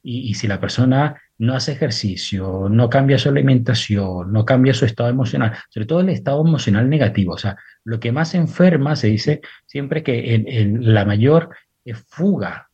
Y si la persona no hace ejercicio, no cambia su alimentación, no cambia su estado emocional, sobre todo el estado emocional negativo, o sea, lo que más enferma, se dice siempre que la mayor fuga